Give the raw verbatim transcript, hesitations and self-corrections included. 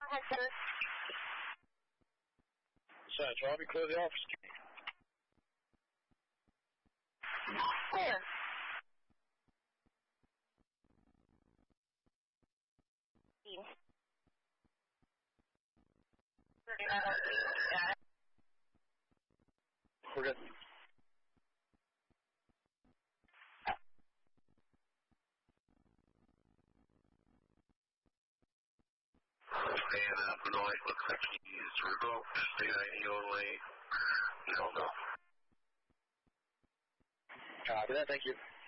ahead, sir. Central, I'll be clear the office. Clear. We're good. And uh, for noise, looks like he's revoked. State I D only. No, no. Copy that, thank you.